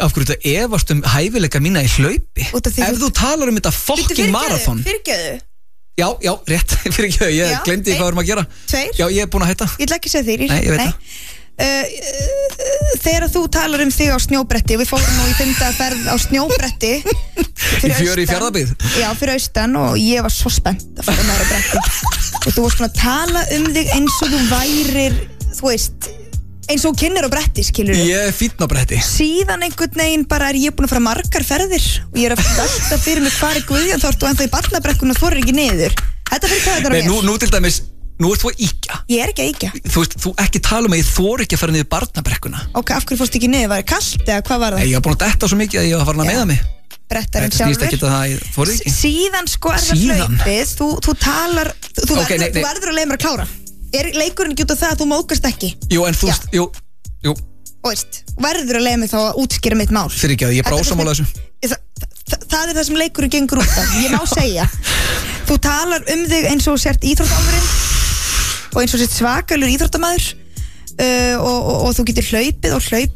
af hverju þetta efast hæfileika mína í hlaupi? Ef þú talar þetta fucking marathon. Fyrirgefðu. Já, rétt, fyrirgefðu, ég glemdi hvað við erum að gera. 2. Já, ég búin að hætta. Ég ætla ekki að segja þér. Nei, ég veit það. Þegar þú talar þig á snjóbretti, við fórum nú í 5. ferð á snjóbretti í fjöri í Fjarðabyggð. Já, fyrir austan og ég var svo spennt að fara með á bretti og þú varst svona að tala þig eins og þú værir, þú veist, eins og kynir á bretti, skilur við. Ég fínn á bretti. Síðan einhvern veginn bara ég búin að fara margar ferðir og ég að velta fyrir mig hvar Guðjón Þórt og ennþá í barnabrekkun og þú ekki niður. Þetta fyrir hvað þetta er mér. Nú til dæmis, nú ert þú að íkja. Ég er ekki að íkja. Þú veist, þú ekki tala að ég þor ekki að fara niður barnabrekkuna. Ok, af hverju fórst ekki niður? Var það kalt eða hvað var það? Ég var búin að detta svo mikið að ég var farin að meiða mig. Brettarinn sjálfur. Síðan sko er það hlaupið. Þú talar, þú verður að leiða mér að klára. Er leikurinn ekki út af það að þú móðgast ekki? Jú, en þú veist, jú. Og veist, verður að leiða mig þá að útskýra mitt mál. Fyrir ekki að ég bara ósammála þessu. Það er það sem leikurinn gengur út af. Ég má segja. Þú talar þig eins og sért íþróttálfurinn og eins og sért svakalur íþróttamaður og þú getur hlaupið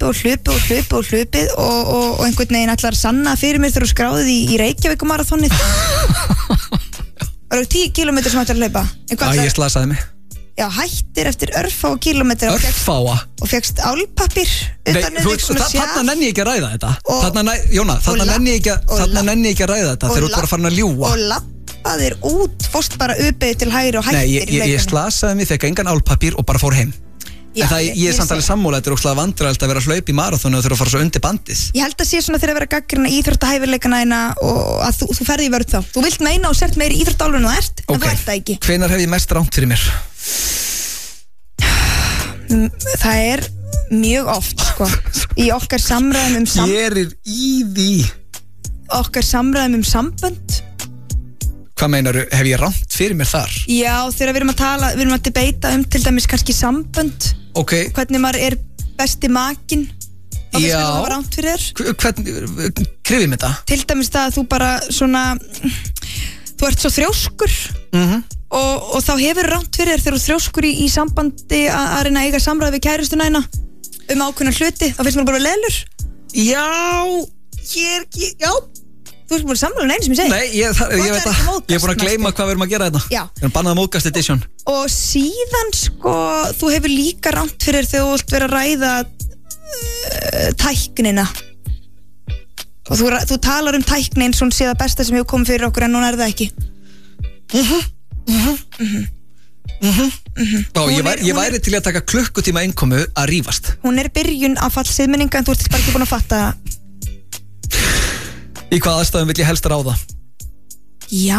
og einhvern veginn ætlar að sanna fyrir mér þegar þú skráðið í Reykjavík marathonið. Það eru 10 kilometrar sem ætlar að hlaupa. Ég slasaði mig. Já, hættir eftir örfáa kilometra og fékkst álpappir þarna nenni ég ekki að ræða þetta. Jóna, þarna nenni ég ekki að ræða þetta þegar þú ert bara farin að ljúga og lappaðir út, fórst bara uppið til hægri og hættir. Nei, ég slasaði mig, fekk engan álpappir og bara fór heim. En það ég er samt alveg sammála, þetta er óslega vandræðilegt að vera að hlaupa í marathonu og þurfa að fara svo undir bandið. Ég held að sé svona þegar að vera gagnrýna íþróttahæfileikana eina og að þú ferði í vörð þá. Þú vilt meina og sért meiri íþróttálfur en þú ert, en þú ert það ekki. Hvenær hef ég mest rangt fyrir mér? Það er mjög oft, sko. Í okkar samræðum Gerir í því. Okkar samræðum sambönd. Hvað meinaru, hef ég rangt fyrir mér þar? Já, þegar við erum að debeita til dæmis kannski sambönd. Ok. Hvernig maður er besti makinn. Já. Það var rangt fyrir þér. Hvernig, krifið mér það? Til dæmis það að þú bara svona, þú ert svo þrjóskur og þá hefur rangt fyrir þér þegar þú þrjóskur í sambandi að reyna að eiga samræði við kærustuna þína ákveðna hluti, þá finnst mér bara leðlur. Já. Þú ert búin að samla einu sem ég segi. Nei, ég veit það. Ég er búin að gleyma hvað við erum að gera þetta. Já. Við erum bannað að móðgast edition. Og síðan sko, þú hefur líka rangt fyrir þegar þú vilt vera að ræða tæknina. Og þú talar tækni eins og hún sé það besta sem hefur komið fyrir okkur en hún er það ekki. Ég væri til að taka klukkutíma innkomu að rífast. Hún er byrjun af fallsiðminninga en þú ert bara ekki búin að fatta það. Í hvað aðstæðum vill ég helst ráða? Já,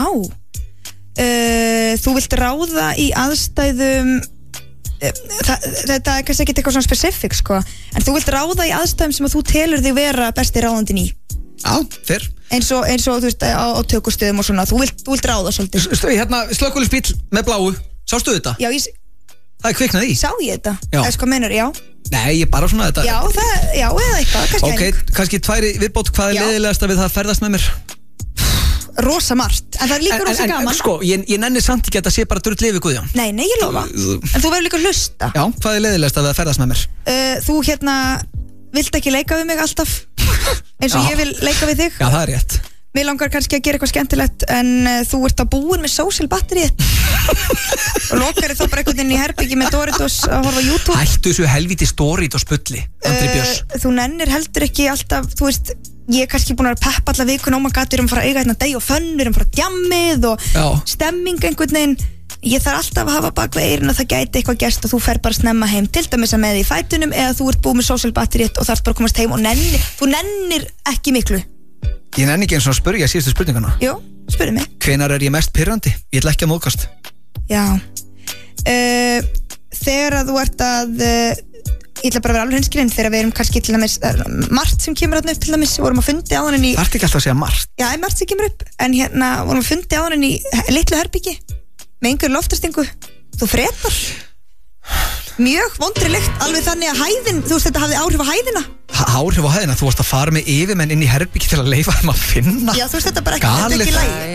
þú vilt ráða í aðstæðum þetta er kannski ekki eitthvað svona specific sko, en þú vilt ráða í aðstæðum sem að þú telur þig vera besti ráðandinn í. Já, fyrr. Eins og þú veist á tökustöðum og svona, þú vilt ráða svolítið. Hérna, slökkviliðsbíll með bláu, sástu þetta? Já, það er kviknað í. Sá ég þetta? Já. Hvað meinarðu, já? Nei, ég bara svona þetta. Já, eða eitthvað, kannski. Ok, kannski 2 viðbót, hvað er leiðilegast að við það ferðast með mér? Rosa margt, en það er líka rosa gaman. En sko, ég nenni samt ekki að þetta sé bara drull við Guðjón. Nei, ég lofa. En þú verður líka að hlusta. Já, hvað er leiðilegast að við það ferðast með mér? Þú vilt ekki leika við mig alltaf eins og ég vil leika við þig. Já, það er rétt. Mér langar kannski að gera eitthvað skemmtilegt en þú ert að búin með social batterið og lokar þá bara einhvern veginn í herbyggi með Doritos að horfa á YouTube. Hættu þessu helviti Doritos bulli, Andri Björns. Þú nennir heldur ekki alltaf, þú veist, ég er kannski búin að peppa alla vikuna við erum að fara að eiga hérna deg og fönn, við erum að fara að djammið og stemming einhvern veginn. Ég þarf alltaf að hafa bak við eyrun að það gæti eitthvað gerst og þú fer bara snemma heim, til dæmis að með í fætunum eða þú ert búin með social batterið og þarf bara að komast heim og þú nennir ekki miklu. Ég nenni ekki eins og að spyrja síðustu spurningana. Jú, spyrðu mig. Hvenær er ég mest pirrandi? Ég ætla ekki að móðgast. Já. Þegar að þú ert að ég ætla bara að vera alveg hreinskilin þegar við erum kannski til dæmis margt sem kemur þarna upp til dæmis, vorum að fundi áðan en í. Það ert ekki alltaf að segja margt. Já, margt sem kemur upp, en hérna vorum að fundi áðan en í litlu herbyggi með einhver loftastingu. Þú fretar. Mjög vondri lykt, alveg þannig að hæðin, þú veist þetta hafði áhrif á hæðina. Áhrif á hæðina, þú varst að fara með yfirmenn inn í herbyggi til að leyfa þeim að finna. Já, þú veist þetta bara ekki, þetta er ekki lægi.